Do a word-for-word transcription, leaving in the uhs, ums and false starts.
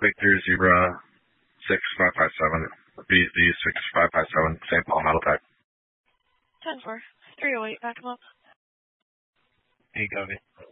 Victor Zebra six five five seven, B Z six five five seven, Saint Paul Metal Tech. ten four, three oh eight, back him up. Hey, copy.